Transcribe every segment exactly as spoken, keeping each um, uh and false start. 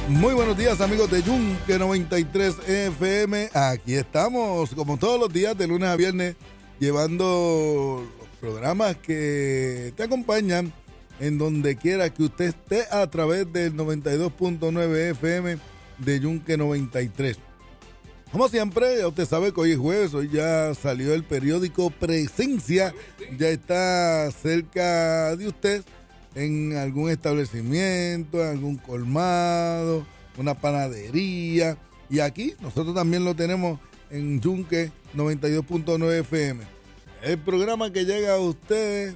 Muy buenos días, amigos de Yunque noventa y tres F M. Aquí estamos, como todos los días, de lunes a viernes, llevando los programas que te acompañan en donde quiera que usted esté a través del noventa y dos punto nueve F M de Yunque noventa y tres. Como siempre, ya usted sabe que hoy es jueves, hoy ya salió el periódico Presencia, ya está cerca de usted en algún establecimiento, en algún colmado, una panadería, y aquí nosotros también lo tenemos en Yunque noventa y dos punto nueve F M. El programa que llega a ustedes,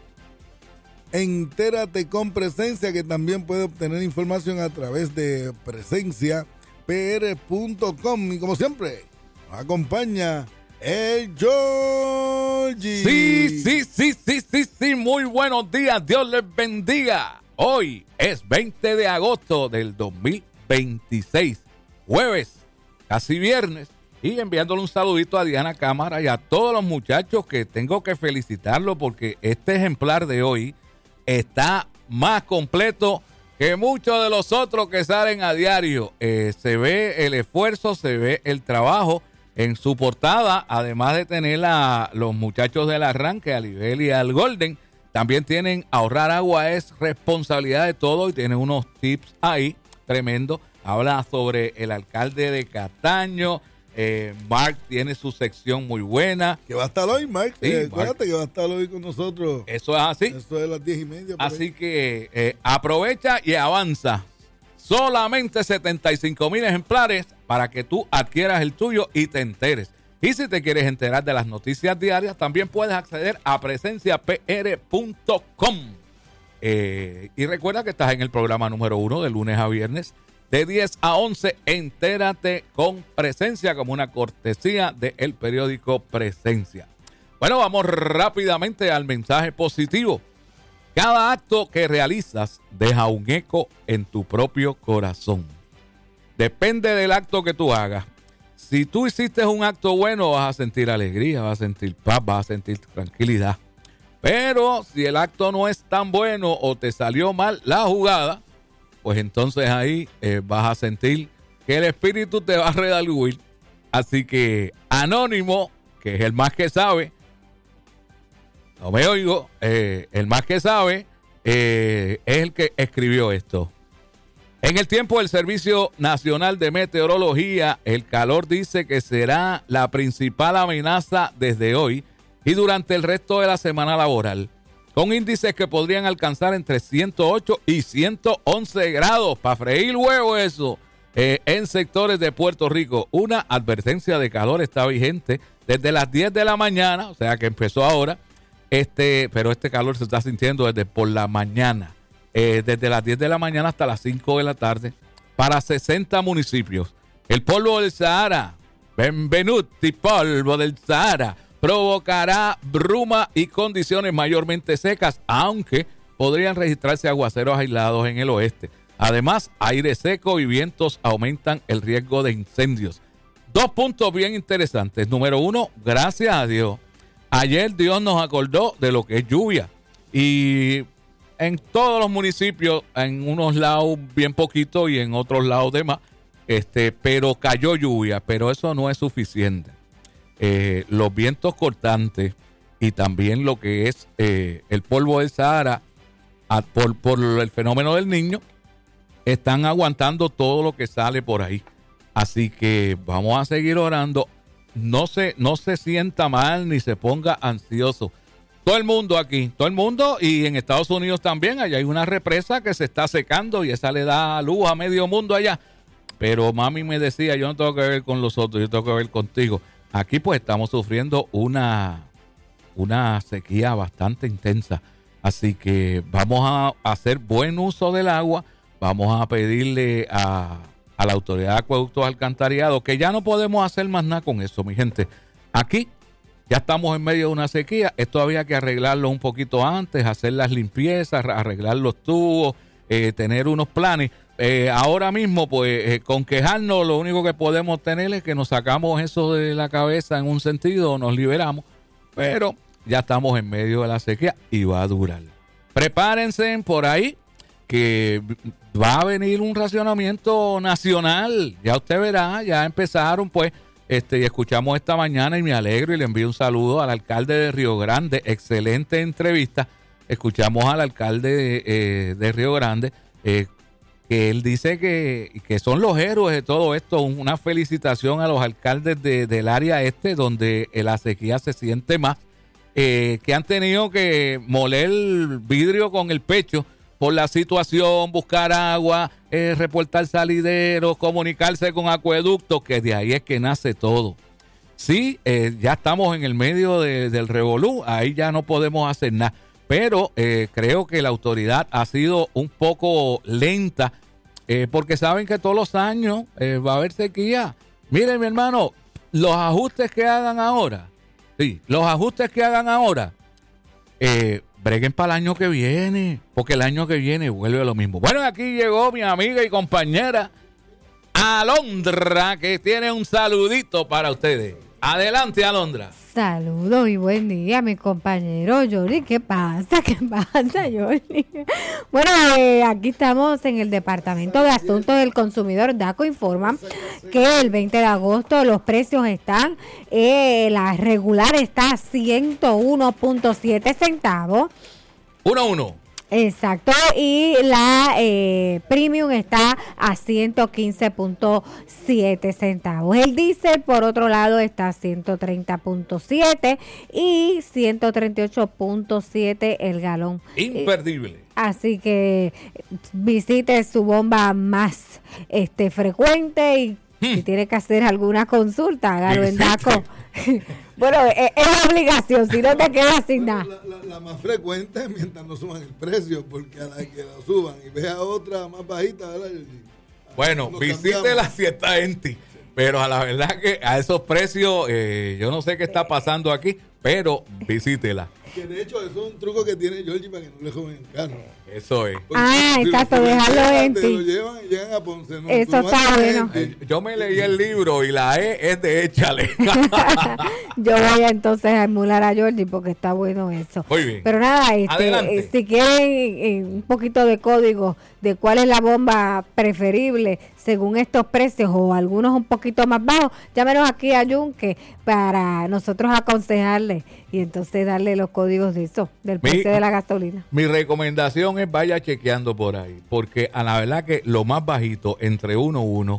Entérate con Presencia, que también puede obtener información a través de presencia p r punto com, y como siempre nos acompaña el Georgie. Sí, sí, sí, sí, sí, sí, muy buenos días, Dios les bendiga. Hoy es veinte de agosto del dos mil veintiséis, jueves, casi viernes, y enviándole un saludito a Diana Cámara y a todos los muchachos que tengo que felicitarlo porque este ejemplar de hoy está más completo que muchos de los otros que salen a diario. Eh, se ve el esfuerzo, se ve el trabajo en su portada, además de tener a los muchachos del arranque, a Libel y al Golden. También tienen ahorrar agua es responsabilidad de todo y tiene unos tips ahí tremendo. Habla sobre el alcalde de Cataño. Eh, Mark tiene su sección muy buena. Que va a estar hoy, Mark. Sí, eh, acuérdate Mark. que va a estar hoy con nosotros. Eso es así. Eso es las diez y media. Así ahí. que eh, aprovecha y avanza. Solamente setenta y cinco mil ejemplares para que tú adquieras el tuyo y te enteres. Y si te quieres enterar de las noticias diarias, también puedes acceder a presencia p r punto com. Eh, y recuerda que estás en el programa número uno de lunes a viernes, de diez a once. Entérate con Presencia, como una cortesía del periódico Presencia. Bueno, vamos rápidamente al mensaje positivo. Cada acto que realizas deja un eco en tu propio corazón. Depende del acto que tú hagas. Si tú hiciste un acto bueno, vas a sentir alegría, vas a sentir paz, vas a sentir tranquilidad. Pero si el acto no es tan bueno o te salió mal la jugada, pues entonces ahí eh, vas a sentir que el espíritu te va a redarguir. Así que Anónimo, que es el más que sabe, no me oigo, eh, el más que sabe eh, es el que escribió esto. En el tiempo del Servicio Nacional de Meteorología, el calor dice que será la principal amenaza desde hoy y durante el resto de la semana laboral, con índices que podrían alcanzar entre ciento ocho y ciento once grados, para freír huevo eso, eh, en sectores de Puerto Rico. Una advertencia de calor está vigente desde las diez de la mañana, o sea que empezó ahora, este, pero este calor se está sintiendo desde por la mañana, eh, desde las diez de la mañana hasta las cinco de la tarde, para sesenta municipios. El polvo del Sahara, benvenuti polvo del Sahara, provocará bruma y condiciones mayormente secas, aunque podrían registrarse aguaceros aislados en el oeste. Además, aire seco y vientos aumentan el riesgo de incendios. Dos puntos bien interesantes. Número uno, gracias a Dios, ayer Dios nos acordó de lo que es lluvia. Y en todos los municipios, en unos lados bien poquito y en otros lados de más, este, pero cayó lluvia, pero eso no es suficiente. Eh, los vientos cortantes y también lo que es eh, el polvo del Sahara, a, por, por el fenómeno del Niño, están aguantando todo lo que sale por ahí. Así que vamos a seguir orando. No se, no se sienta mal ni se ponga ansioso. Todo el mundo aquí, todo el mundo, y en Estados Unidos también, allá hay una represa que se está secando y esa le da luz a medio mundo allá. Pero mami me decía, yo no tengo que ver con los otros, yo tengo que ver contigo. Aquí pues estamos sufriendo una, una sequía bastante intensa. Así que vamos a hacer buen uso del agua. Vamos a pedirle a, a la Autoridad de Acueductos Alcantarillados que ya no podemos hacer más nada con eso, mi gente. Aquí ya estamos en medio de una sequía. Esto había que arreglarlo un poquito antes, hacer las limpiezas, arreglar los tubos, eh, tener unos planes. Eh, ahora mismo, pues, eh, con quejarnos, lo único que podemos tener es que nos sacamos eso de la cabeza en un sentido, nos liberamos, pero ya estamos en medio de la sequía y va a durar. Prepárense por ahí, que va a venir un racionamiento nacional. Ya usted verá, ya empezaron pues, este, y escuchamos esta mañana y me alegro y le envío un saludo al alcalde de Río Grande. Excelente entrevista. Escuchamos al alcalde de, eh, de Río Grande, eh, que él dice que, que son los héroes de todo esto. Una felicitación a los alcaldes de, del área este, donde la sequía se siente más, eh, que han tenido que moler vidrio con el pecho por la situación, buscar agua, eh, reportar salideros, comunicarse con acueductos, que de ahí es que nace todo. Sí, eh, ya estamos en el medio de, del revolú, ahí ya no podemos hacer nada, pero eh, creo que la autoridad ha sido un poco lenta, eh, porque saben que todos los años eh, va a haber sequía. Miren, mi hermano, los ajustes que hagan ahora, sí, los ajustes que hagan ahora, eh, breguen para el año que viene, porque el año que viene vuelve lo mismo. Bueno, aquí llegó mi amiga y compañera Alondra, que tiene un saludito para ustedes. Adelante, Alondra. Saludos y buen día, mi compañero Jordi. ¿Qué pasa? ¿Qué pasa, Jordi? Bueno, eh, aquí estamos en el Departamento de Asuntos del Consumidor. DACO informa que el veinte de agosto los precios están, eh, la regular está a ciento uno punto siete centavos. Uno a uno. Exacto, y la eh, premium está a ciento quince punto siete centavos. El diésel, por otro lado, está a ciento treinta punto siete y ciento treinta y ocho punto siete el galón. Imperdible. Eh, así que visite su bomba más este frecuente y hmm. si tiene que hacer alguna consulta, hágalo en DACO. Bueno, es, es obligación, si no te quedas sin nada. La, la, la más frecuente es mientras no suban el precio, porque a la que la suban y vea otra más bajita, ¿verdad? Bueno, visítela si está en ti. Pero a la verdad que a esos precios, eh, yo no sé qué está pasando aquí, pero visítela. Que de hecho eso es un truco que tiene Georgie para que no le joven el carro. Eso es. Porque ah, si exacto, lo, dejarlo en ti. Lo llevan y llegan a Ponce. No, eso está bueno. Eh, yo me leí el libro y la E es de échale. Yo voy a, entonces a emular a Georgie porque está bueno eso. Muy bien. Pero nada, este, eh, si quieren eh, un poquito de código de cuál es la bomba preferible según estos precios o algunos un poquito más bajos, llámenos aquí a Yunque para nosotros aconsejarles y entonces darle los códigos de eso, del precio mi, de la gasolina. Mi recomendación es vaya chequeando por ahí, porque a la verdad que lo más bajito entre uno punto uno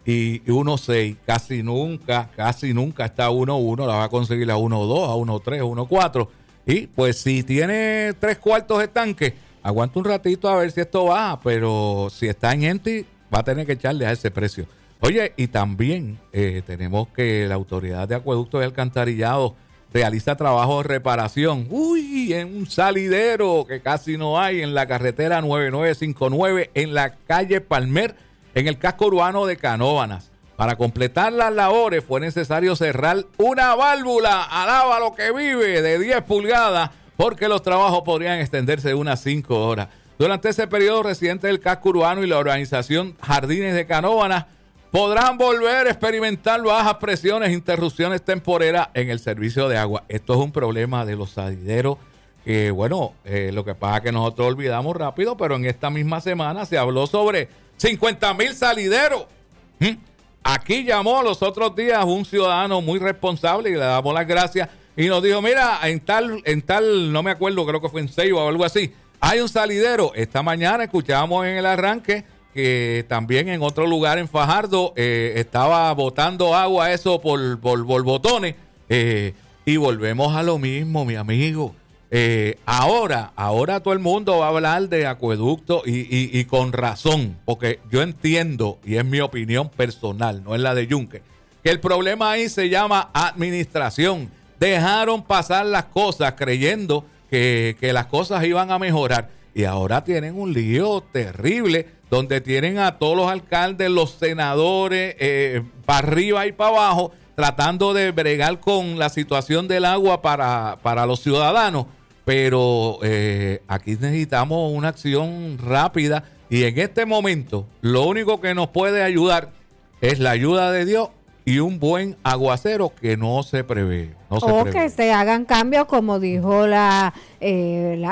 y uno punto seis casi nunca, casi nunca está a uno punto uno, la va a conseguir a uno punto dos, a uno punto tres, a uno punto cuatro y pues si tiene tres cuartos de tanque, aguanta un ratito a ver si esto baja, pero si está en empty va a tener que echarle a ese precio. Oye, y también eh, tenemos que la Autoridad de Acueductos y Alcantarillado realiza trabajo de reparación. Uy, en un salidero que casi no hay en la carretera nueve nueve cinco nueve en la calle Palmer, en el casco urbano de Canóvanas. Para completar las labores fue necesario cerrar una válvula, alaba lo que vive, de diez pulgadas, porque los trabajos podrían extenderse de unas cinco horas. Durante ese periodo, residentes del casco urbano y la organización Jardines de Canóvanas podrán volver a experimentar bajas presiones, interrupciones temporeras en el servicio de agua. Esto es un problema de los salideros, que bueno, eh, lo que pasa es que nosotros olvidamos rápido, pero en esta misma semana se habló sobre cincuenta mil salideros. ¿Mm? Aquí llamó los otros días un ciudadano muy responsable y le damos las gracias y nos dijo, mira, en tal, en tal, no me acuerdo, creo que fue en Ceiba o algo así, hay un salidero. Esta mañana escuchábamos en el arranque que también en otro lugar en Fajardo eh, estaba botando agua eso por, por, por botones eh, y volvemos a lo mismo, mi amigo. Eh, ahora, ahora todo el mundo va a hablar de acueducto y, y, y con razón, porque yo entiendo, y es mi opinión personal, no es la de Yunque, que el problema ahí se llama administración. Dejaron pasar las cosas creyendo que, que las cosas iban a mejorar y ahora tienen un lío terrible donde tienen a todos los alcaldes, los senadores, eh, para arriba y para abajo, tratando de bregar con la situación del agua para, para los ciudadanos. Pero eh, aquí necesitamos una acción rápida y en este momento lo único que nos puede ayudar es la ayuda de Dios y un buen aguacero que no se prevé. No se o prevé. que se hagan cambios como dijo la... Eh, la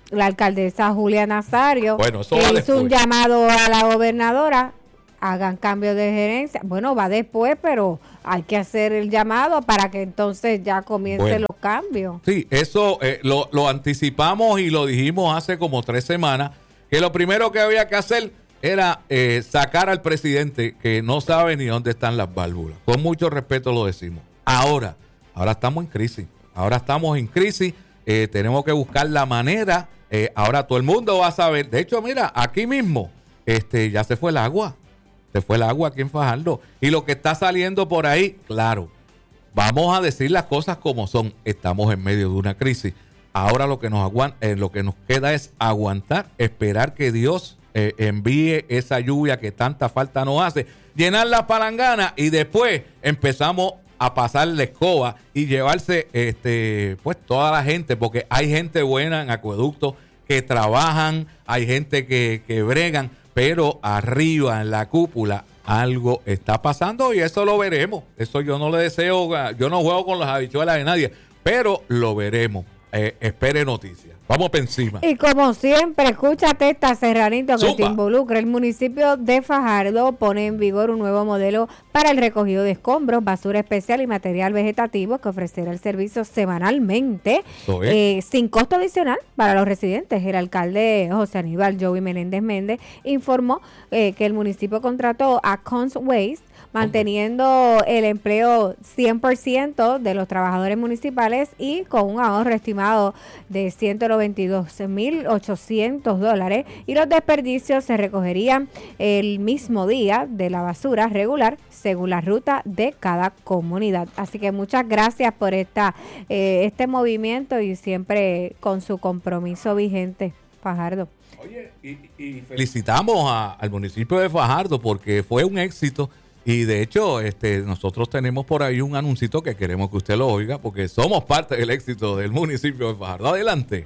la alcaldesa Julia Nazario, bueno, eso que va hizo después. un llamado a la gobernadora, hagan cambio de gerencia. Bueno, va después, pero hay que hacer el llamado para que entonces ya comiencen Bueno. los cambios. Sí, eso eh, lo, lo anticipamos y lo dijimos hace como tres semanas, que lo primero que había que hacer era eh, sacar al presidente que no sabe ni dónde están las válvulas. Con mucho respeto lo decimos. Ahora, ahora estamos en crisis. Ahora estamos en crisis. Eh, tenemos que buscar la manera. Eh, ahora todo el mundo va a saber. De hecho, mira, aquí mismo este, ya se fue el agua. Se fue el agua aquí en Fajardo. Y lo que está saliendo por ahí, claro, vamos a decir las cosas como son. Estamos en medio de una crisis. Ahora lo que nos aguanta, eh, lo que nos queda es aguantar, esperar que Dios eh, envíe esa lluvia que tanta falta nos hace, llenar la palangana y después empezamos a pasar la escoba y llevarse este pues toda la gente, porque hay gente buena en acueductos que trabajan, hay gente que, que bregan, pero arriba en la cúpula algo está pasando y eso lo veremos. Eso yo no le deseo, yo no juego con las habichuelas de nadie, pero lo veremos. Eh, espere noticias. Vamos para encima. Y como siempre, escúchate esta, Serranito, que Zumba. te involucra. El municipio de Fajardo pone en vigor un nuevo modelo para el recogido de escombros, basura especial y material vegetativo que ofrecerá el servicio semanalmente Eso es. eh, sin costo adicional para los residentes. El alcalde José Aníbal Joey Meléndez Méndez informó eh, que el municipio contrató a Cons Waste, manteniendo el empleo cien por ciento de los trabajadores municipales y con un ahorro estimado de ciento noventa y dos mil ochocientos dólares, y los desperdicios se recogerían el mismo día de la basura regular según la ruta de cada comunidad. Así que muchas gracias por esta eh, este movimiento y siempre con su compromiso vigente, Fajardo. Oye, y, y felicitamos a- al municipio de Fajardo porque fue un éxito. Y de hecho, este, nosotros tenemos por ahí un anuncito que queremos que usted lo oiga porque somos parte del éxito del municipio de Fajardo. Adelante.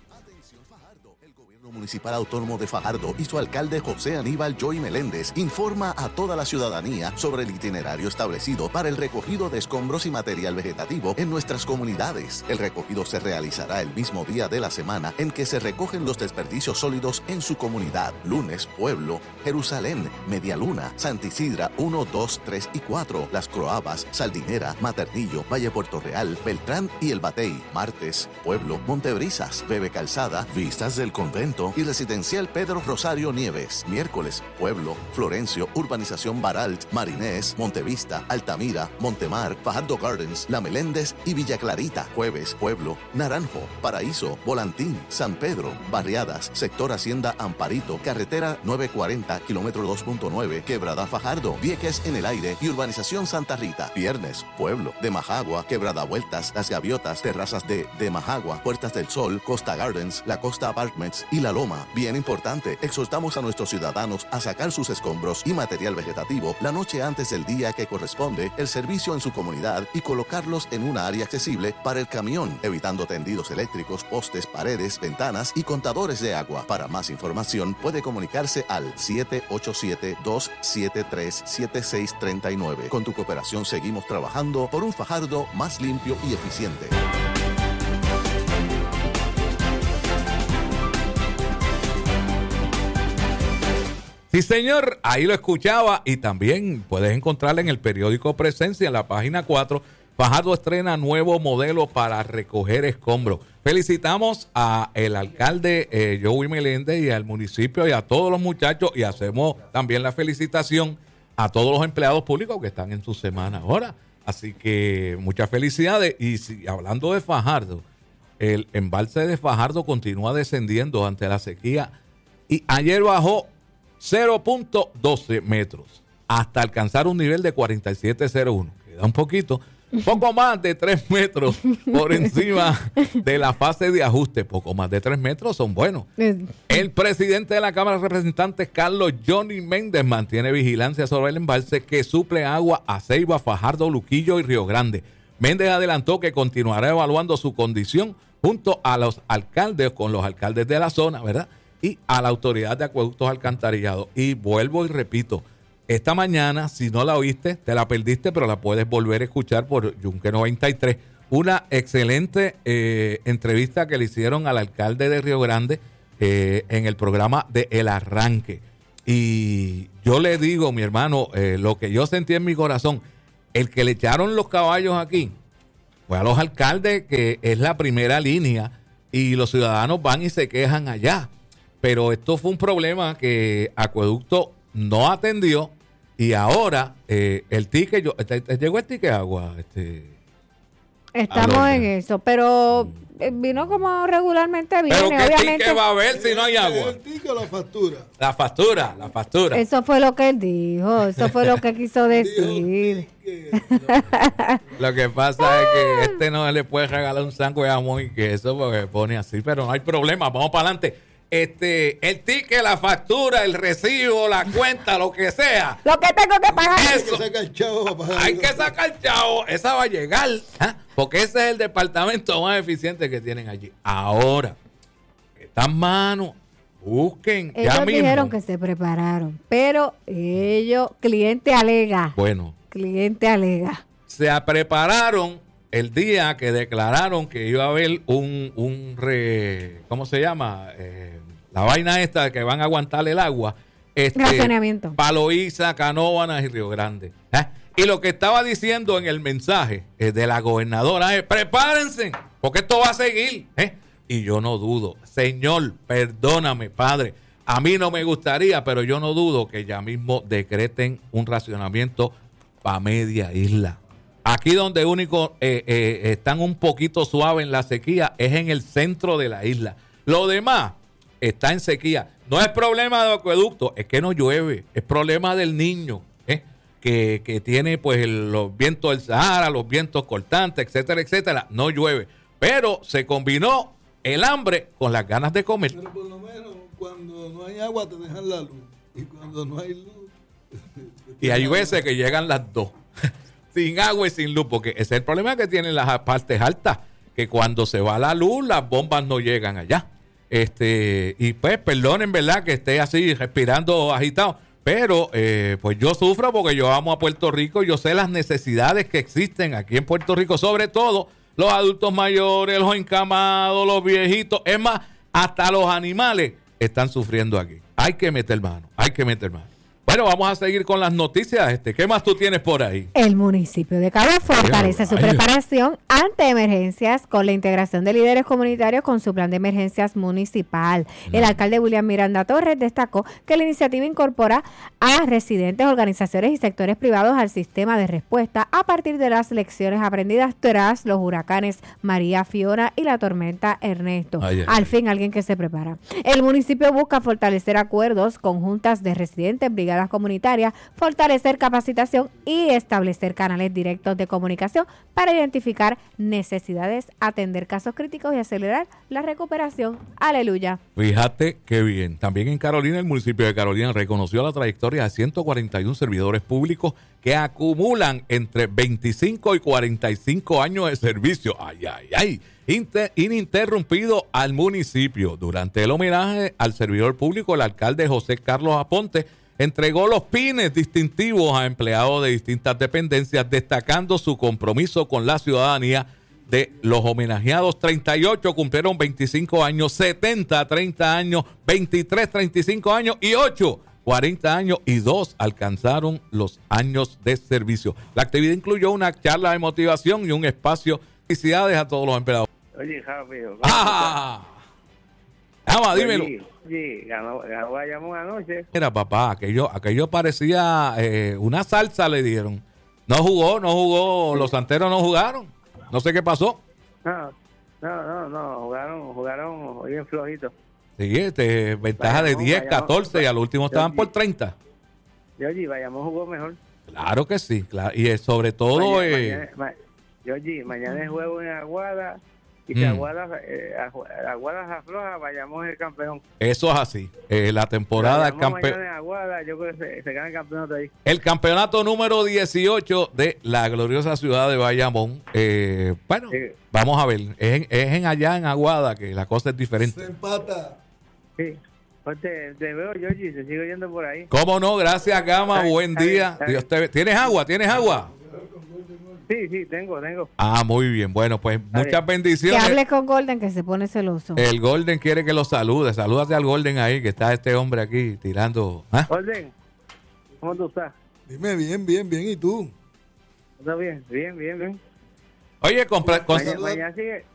Municipal Autónomo de Fajardo y su alcalde José Aníbal Joey Meléndez informa a toda la ciudadanía sobre el itinerario establecido para el recogido de escombros y material vegetativo en nuestras comunidades. El recogido se realizará el mismo día de la semana en que se recogen los desperdicios sólidos en su comunidad. Lunes, Pueblo, Jerusalén, Medialuna, Santisidra uno, dos, tres y cuatro, Las Croabas, Saldinera, Maternillo, Valle Puerto Real, Beltrán y El Batey. Martes, Pueblo, Montebrisas, Bebe Calzada, Vistas del Convento y Residencial Pedro Rosario Nieves. Miércoles, Pueblo, Florencio, Urbanización Baralt, Marinés, Montevista, Altamira, Montemar, Fajardo Gardens, La Meléndez y Villa Clarita. Jueves, Pueblo, Naranjo, Paraíso, Volantín, San Pedro, Barriadas, Sector Hacienda Amparito, Carretera nueve cuarenta, kilómetro dos punto nueve, Quebrada Fajardo, Vieques en el Aire y Urbanización Santa Rita. Viernes, Pueblo, de Majagua, Quebrada Vueltas, Las Gaviotas, Terrazas de de Majagua, Puertas del Sol, Costa Gardens, La Costa Apartments y La Loma. Bien importante, exhortamos a nuestros ciudadanos a sacar sus escombros y material vegetativo la noche antes del día que corresponde el servicio en su comunidad y colocarlos en una área accesible para el camión, evitando tendidos eléctricos, postes, paredes, ventanas y contadores de agua. Para más información puede comunicarse al siete ocho siete, dos siete tres, siete seis tres nueve. Con tu cooperación seguimos trabajando por un Fajardo más limpio y eficiente. Sí, señor, ahí lo escuchaba y también puedes encontrarla en el periódico Presencia, en la página cuatro. Fajardo estrena nuevo modelo para recoger escombros. Felicitamos a el alcalde eh, Joey Meléndez y al municipio y a todos los muchachos y hacemos también la felicitación a todos los empleados públicos que están en su semana ahora. Así que muchas felicidades. Y si, hablando de Fajardo, el embalse de Fajardo continúa descendiendo ante la sequía y ayer bajó cero punto doce metros hasta alcanzar un nivel de cuarenta y siete punto cero uno. Queda un poquito, poco más de tres metros por encima de la fase de ajuste. Poco más de tres metros son buenos. El presidente de la Cámara de Representantes, Carlos Johnny Méndez, mantiene vigilancia sobre el embalse que suple agua a Ceiba, Fajardo, Luquillo y Río Grande. Méndez adelantó que continuará evaluando su condición junto a los alcaldes, con los alcaldes de la zona, ¿verdad?, y a la Autoridad de Acueductos Alcantarillados. Y vuelvo y repito, esta mañana, si no la oíste, te la perdiste, pero la puedes volver a escuchar por Yunque noventa y tres. una excelente eh, entrevista que le hicieron al alcalde de Río Grande eh, en el programa de El Arranque. Y yo le digo, mi hermano, eh, lo que yo sentí en mi corazón, el que le echaron los caballos aquí fue a los alcaldes, que es la primera línea, y los ciudadanos van y se quejan allá. Pero esto fue un problema que Acueducto no atendió, y ahora eh, el ticket, yo, te, te llegó el ticket agua, este... Estamos en eso, pero vino como regularmente viene. Pero ¿qué obviamente, ticket va a haber si no hay agua? ¿El ticket o la factura? La factura, la factura. Eso fue lo que él dijo, eso fue lo que quiso decir. Lo que pasa es que este no le puede regalar un sándwich de jamón y queso porque pone así, pero no hay problema, vamos para adelante. Este, el ticket, la factura, el recibo, la cuenta, lo que sea. Lo que tengo que pagar. Eso. Hay que sacar chavo para pagar. Hay que sacar chavo, esa va a llegar, ¿ah? Porque ese es el departamento más eficiente que tienen allí. Ahora, estas manos, busquen Ellos ya mismo. dijeron que se prepararon, pero ellos, cliente alega. Bueno, Cliente alega. se prepararon el día que declararon que iba a haber un, un re, ¿cómo se llama? Eh, la vaina esta de que van a aguantar el agua. Este, Racionamiento. Paloíza, Canóvanas y Río Grande. ¿Eh? Y lo que estaba diciendo en el mensaje eh, de la gobernadora es, prepárense, porque esto va a seguir. ¿eh? Y yo no dudo, Señor, perdóname, Padre, a mí no me gustaría, pero yo no dudo que ya mismo decreten un racionamiento para media isla. Aquí donde único eh, eh, están un poquito suaves en la sequía es en el centro de la isla. Lo demás está en sequía. No es problema de acueducto, es que no llueve. Es problema del niño, ¿eh? que, que tiene pues el, los vientos del Sahara, los vientos cortantes, etcétera, etcétera. No llueve. Pero se combinó el hambre con las ganas de comer. Pero por lo menos cuando no hay agua te dejan la luz. Y cuando no hay luz... Y hay veces que llegan las dos. Sin agua y sin luz, porque ese es el problema que tienen las partes altas, que cuando se va la luz, las bombas no llegan allá. Este, y pues, perdonen, ¿verdad?, que esté así respirando agitado, pero eh, pues yo sufro porque yo amo a Puerto Rico, yo sé las necesidades que existen aquí en Puerto Rico, sobre todo los adultos mayores, los encamados, los viejitos, es más, hasta los animales están sufriendo aquí. Hay que meter mano, hay que meter mano. Bueno, vamos a seguir con las noticias. Este, ¿qué más tú tienes por ahí? El municipio de Cabo fortalece su preparación ante emergencias con la integración de líderes comunitarios con su plan de emergencias municipal. El alcalde William Miranda Torres destacó que la iniciativa incorpora a residentes, organizaciones y sectores privados al sistema de respuesta a partir de las lecciones aprendidas tras los huracanes María, Fiona y la tormenta Ernesto. Ay, ay, al ay. fin, alguien que se prepara. El municipio busca fortalecer acuerdos con juntas de residentes, brigadas comunitarias, fortalecer capacitación y establecer canales directos de comunicación para identificar necesidades, atender casos críticos y acelerar la recuperación. Aleluya. Fíjate qué bien. También en Carolina, el municipio de Carolina reconoció la trayectoria de ciento cuarenta y uno servidores públicos que acumulan entre veinticinco y cuarenta y cinco años de servicio. Ay, ay, ay. Inter- ininterrumpido al municipio. Durante el homenaje al servidor público, el alcalde José Carlos Aponte entregó los pines distintivos a empleados de distintas dependencias, destacando su compromiso con la ciudadanía. De los homenajeados, treinta y ocho cumplieron veinticinco años, setenta, treinta años, veintitrés, treinta y cinco años y ocho, cuarenta años y dos alcanzaron los años de servicio. La actividad incluyó una charla de motivación y un espacio. Felicidades a todos los empleados. Oye, rápido. ¡Ah! Ama, dímelo. Sí, sí, ganó, ganó Bayamón anoche. Mira, papá, aquello, aquello parecía eh, una salsa le dieron. No jugó, no jugó, los santeros no jugaron. No sé qué pasó. No, no, no, no, jugaron, jugaron bien flojitos. Sí, este, ventaja de Bayamón, diez, Bayamón. catorce y al último estaban por treinta. Yogi, Bayamón jugó mejor. Claro que sí, claro. Y eh, sobre todo... Mañana, eh, mañana, ma, Yogi, mañana es juego en Aguada. Y si Mm. Aguada, eh, Aguada se afloja, Bayamón es el campeón. eso es así. Eh, la temporada... Bayamón campe- mañana en Aguada, yo creo que se, se gana el campeonato ahí. el campeonato número dieciocho de la gloriosa ciudad de Bayamón. Eh, bueno, Sí. vamos a ver. Es en, es en allá en Aguada que la cosa es Se diferente. empata. Sí. Pues te, te veo, Yogi, te sigo yendo por ahí. ¿Cómo no? Gracias, Gama. Está bien, Buen está bien, día. está Dios bien. te... ¿Tienes agua? ¿Tienes agua? Sí, Sí, sí, tengo, tengo. Ah, muy bien. Bueno, pues muchas bien. Que bendiciones. hable con Golden, que se pone celoso. El Golden quiere que lo salude. Salúdate al Golden ahí, que está este hombre aquí tirando. ¿Ah? Orden, ¿cómo tú estás? Dime, bien, bien, bien. ¿Y tú? ¿Estás bien? Bien, bien, bien. Oye, compra, con- Mañana, mañana sigue,